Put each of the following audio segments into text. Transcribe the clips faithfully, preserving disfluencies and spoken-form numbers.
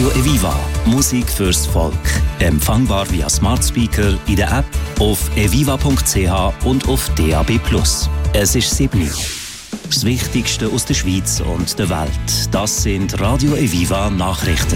Radio Eviva. Musik fürs Volk. Empfangbar via Smart Speaker, in der App, auf eviva punkt c h und auf D A B plus. Es ist sieben Uhr. Das Wichtigste aus der Schweiz und der Welt. Das sind Radio Eviva Nachrichten.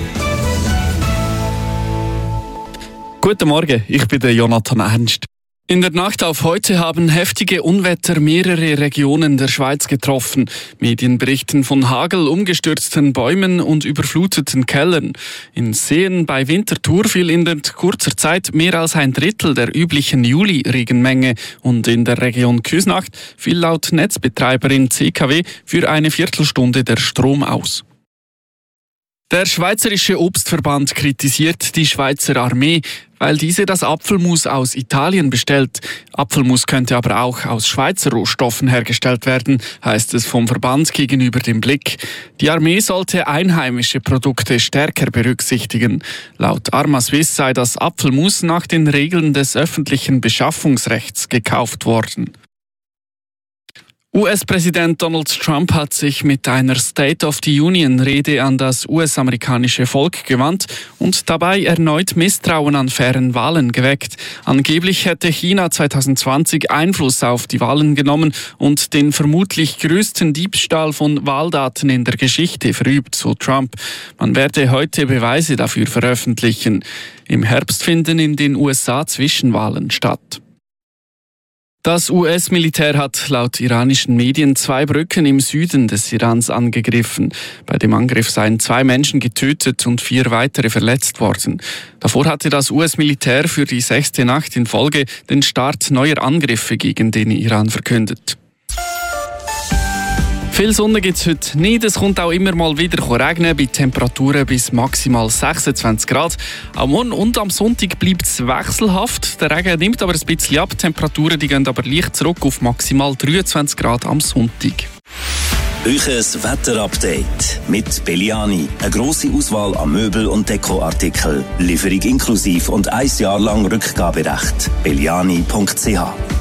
Guten Morgen, ich bin der Jonathan Ernst. In der Nacht auf heute haben heftige Unwetter mehrere Regionen der Schweiz getroffen. Medien berichten von Hagel, umgestürzten Bäumen und überfluteten Kellern. In Seen bei Winterthur fiel in der kurzer Zeit mehr als ein Drittel der üblichen Juli-Regenmenge und in der Region Küsnacht fiel laut Netzbetreiberin C K W für eine Viertelstunde der Strom aus. Der Schweizerische Obstverband kritisiert die Schweizer Armee, weil diese das Apfelmus aus Italien bestellt. Apfelmus könnte aber auch aus Schweizer Rohstoffen hergestellt werden, heißt es vom Verband gegenüber dem Blick. Die Armee sollte einheimische Produkte stärker berücksichtigen. Laut Arma-Swiss sei das Apfelmus nach den Regeln des öffentlichen Beschaffungsrechts gekauft worden. U S-Präsident Donald Trump hat sich mit einer State of the Union-Rede an das U S-amerikanische Volk gewandt und dabei erneut Misstrauen an fairen Wahlen geweckt. Angeblich hätte China zwanzig zwanzig Einfluss auf die Wahlen genommen und den vermutlich größten Diebstahl von Wahldaten in der Geschichte verübt, so Trump. Man werde heute Beweise dafür veröffentlichen. Im Herbst finden in den U S A Zwischenwahlen statt. Das U S-Militär hat laut iranischen Medien zwei Brücken im Süden des Irans angegriffen. Bei dem Angriff seien zwei Menschen getötet und vier weitere verletzt worden. Davor hatte das U S-Militär für die sechste Nacht in Folge den Start neuer Angriffe gegen den Iran verkündet. Viel Sonne gibt es heute nicht. Es kommt auch immer mal wieder regnen, bei Temperaturen bis maximal sechsundzwanzig Grad. Am Morgen und am Sonntag bleibt es wechselhaft. Der Regen nimmt aber ein bisschen ab. Die Temperaturen die gehen aber leicht zurück auf maximal dreiundzwanzig Grad am Sonntag. Euches Wetterupdate mit Belliani. Eine grosse Auswahl an Möbel- und Dekoartikeln. Lieferung inklusiv und ein Jahr lang Rückgaberecht. belliani punkt c h